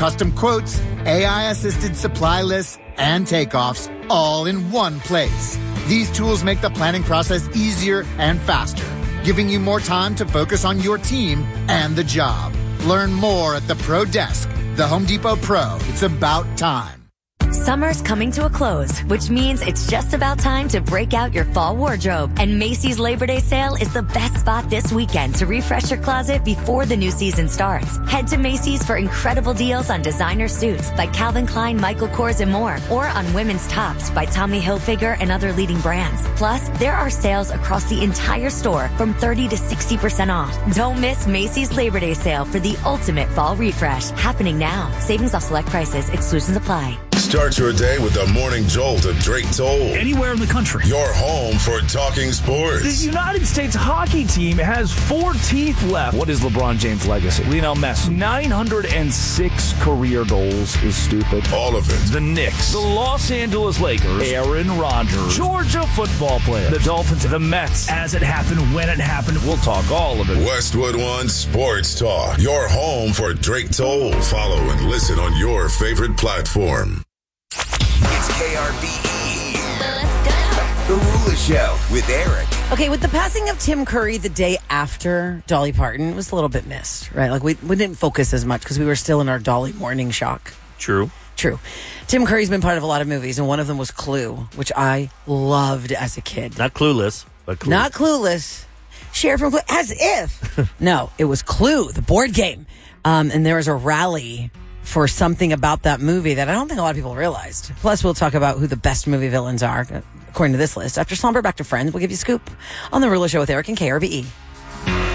custom quotes, AI-assisted supply lists, and takeoffs all in one place. These tools make the planning process easier and faster, giving you more time to focus on your team and the job. Learn more at the Pro Desk. The Home Depot Pro. It's about time. Summer's coming to a close, which means it's just about time to break out your fall wardrobe. And Macy's Labor Day sale is the best spot this weekend to refresh your closet before the new season starts. Head to Macy's for incredible deals on designer suits by Calvin Klein, Michael Kors, and more, or on women's tops by Tommy Hilfiger and other leading brands. Plus, there are sales across the entire store from 30 to 60% off. Don't miss Macy's Labor Day sale for the ultimate fall refresh. Happening now. Savings off select prices. Exclusions apply. Start your day with the Morning Jolt of Drake Toll. Anywhere in the country. Your home for talking sports. The United States hockey team has 4 teeth left. What is LeBron James' legacy? Lionel Messi. 906 career goals is stupid. All of it. The Knicks. The Los Angeles Lakers. Aaron Rodgers. Georgia football player. The Dolphins. The Mets. As it happened, when it happened, we'll talk all of it. Westwood One Sports Talk. Your home for Drake Toll. Follow and listen on your favorite platform. It's KRBE. Let's go. The Rula Show with Eric. Okay, with the passing of Tim Curry the day after Dolly Parton, it was a little bit missed, right? Like we didn't focus as much because we were still in our Dolly morning shock. True. Tim Curry's been part of a lot of movies, and one of them was Clue, which I loved as a kid. Not Clueless, but Clue. Not Clueless. Share from Clue, as if. No, it was Clue, the board game. And there was a rally for something about that movie that I don't think a lot of people realized. Plus, we'll talk about who the best movie villains are, according to this list. After Somber, back to Friends, we'll give you a scoop on The Rula Show with Eric and KRBE.